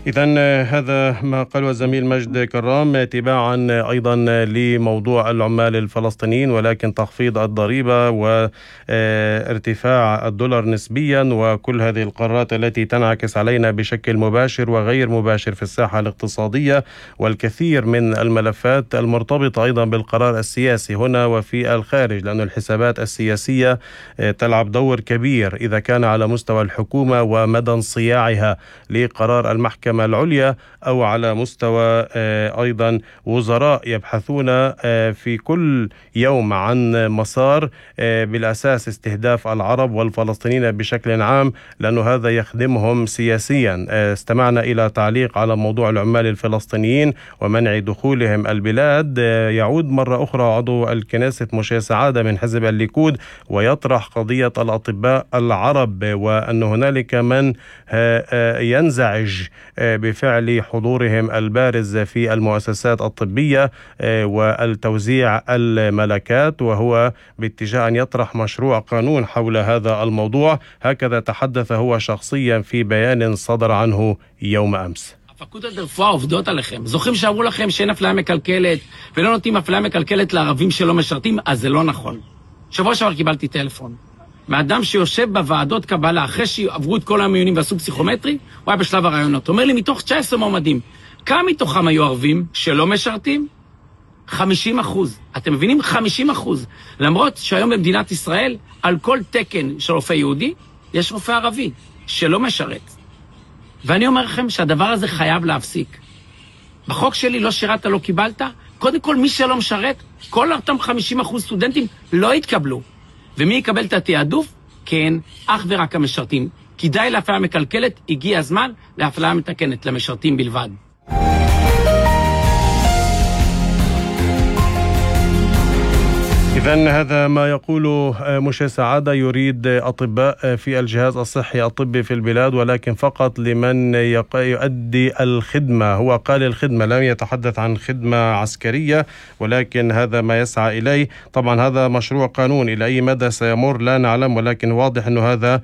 إذن هذا ما قاله الزميل مجد كرام تباعا أيضا لموضوع العمال الفلسطينيين، ولكن تخفيض الضريبة وارتفاع الدولار نسبيا وكل هذه القرارات التي تنعكس علينا بشكل مباشر وغير مباشر في الساحة الاقتصادية، والكثير من الملفات المرتبطة أيضا بالقرار السياسي هنا وفي الخارج، لأن الحسابات السياسية تلعب دور كبير إذا كان على مستوى الحكومة ومدى انصياعها لقرار المحكمة العليا، أو على مستوى أيضا وزراء يبحثون في كل يوم عن مسار بالأساس استهداف العرب والفلسطينيين بشكل عام، لأنه هذا يخدمهم سياسيا. استمعنا إلى تعليق على موضوع العمال الفلسطينيين ومنع دخولهم البلاد. يعود مرة أخرى عضو الكنيسة موشي سعادة من حزب الليكود ويطرح قضية الأطباء العرب، وأن هنالك من ينزعج بفعل حضورهم البارز في المؤسسات الطبية والتوزيع الملكات، وهو باتجاه أن يطرح مشروع قانون حول هذا الموضوع. هكذا تحدث هو شخصيا في بيان صدر عنه يوم أمس. הפקולטות לרפואה עובדות עליכם. זוכרים שאמרו לכם שאין אפליה מקלקלת ולא נותנים אפליה מקלקלת לערבים שלא משרתים? אז זה לא נכון. שבוע שעבר קיבלתי טלפון מאדם שיושב בוועדות קבלה אחרי שעברו את כל המיונים ועשו פסיכומטרי, הוא היה בשלב הרעיונות. אומר לי, מתוך 19 מועמדים, כמה מתוכם היו ערבים שלא משרתים? 50%. אתם מבינים? 50%. למרות שהיום במדינת ישראל, על כל תקן של רופא יהודי, יש רופא ערבי שלא משרת. ואני אומר לכם שהדבר הזה חייב להפסיק. בחוק שלי לא שירת, לא קיבלת. קודם כל, מי שלא משרת, כל אותם 50% סטודנטים לא יתקבלו. ומי יקבל את התעדוף? כן, אך ורק המשרתים. כדאי להפליה מקלקלת, הגיע הזמן להפליה מתקנת למשרתים בלבד. إذن هذا ما يقوله موشي سعادة، يريد أطباء في الجهاز الصحي الطبي في البلاد، ولكن فقط لمن يؤدي الخدمة. هو قال الخدمة، لم يتحدث عن خدمة عسكرية، ولكن هذا ما يسعى إليه. طبعا هذا مشروع قانون، إلى أي مدى سيمر لا نعلم، ولكن واضح أنه هذا